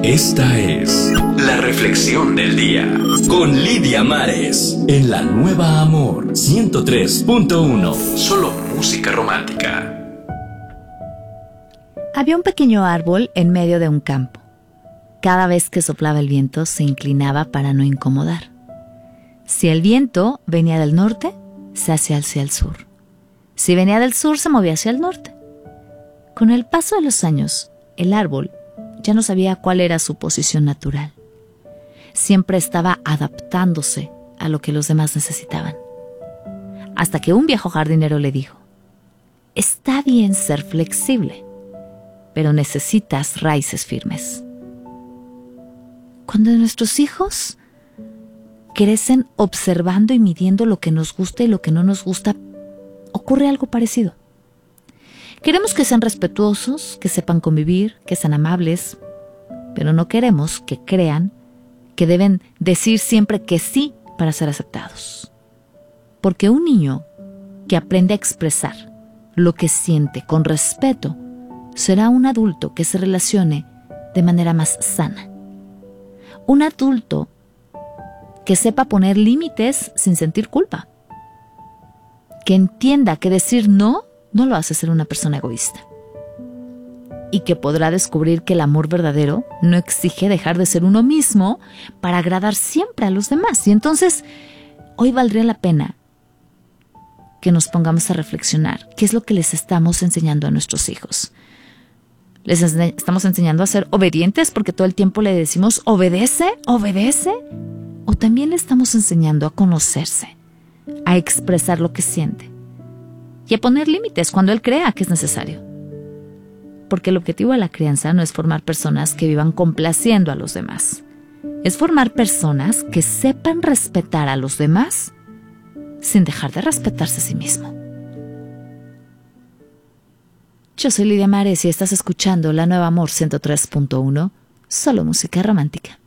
Esta es la reflexión del día con Lidia Mares en la Nueva Amor 103.1. Solo música romántica. Había un pequeño árbol en medio de un campo. Cada vez que soplaba el viento se inclinaba para no incomodar. Si el viento venía del norte, se hacía hacia el sur. Si venía del sur, se movía hacia el norte. Con el paso de los años, el árbol ya no sabía cuál era su posición natural. Siempre estaba adaptándose a lo que los demás necesitaban. Hasta que un viejo jardinero le dijo: está bien ser flexible, pero necesitas raíces firmes. Cuando nuestros hijos crecen observando y midiendo lo que nos gusta y lo que no nos gusta, ocurre algo parecido. Queremos que sean respetuosos, que sepan convivir, que sean amables, pero no queremos que crean que deben decir siempre que sí para ser aceptados. Porque un niño que aprende a expresar lo que siente con respeto será un adulto que se relacione de manera más sana. Un adulto que sepa poner límites sin sentir culpa. Que entienda que decir no lo hace ser una persona egoísta. Y que podrá descubrir que el amor verdadero no exige dejar de ser uno mismo para agradar siempre a los demás. Y entonces, hoy valdría la pena que nos pongamos a reflexionar qué es lo que les estamos enseñando a nuestros hijos. ¿Les estamos enseñando a ser obedientes porque todo el tiempo le decimos obedece, obedece? ¿O también le estamos enseñando a conocerse, a expresar lo que siente y a poner límites cuando él crea que es necesario? Porque el objetivo de la crianza no es formar personas que vivan complaciendo a los demás. Es formar personas que sepan respetar a los demás sin dejar de respetarse a sí mismo. Yo soy Lidia Mares y estás escuchando La Nueva Amor 103.1, solo música romántica.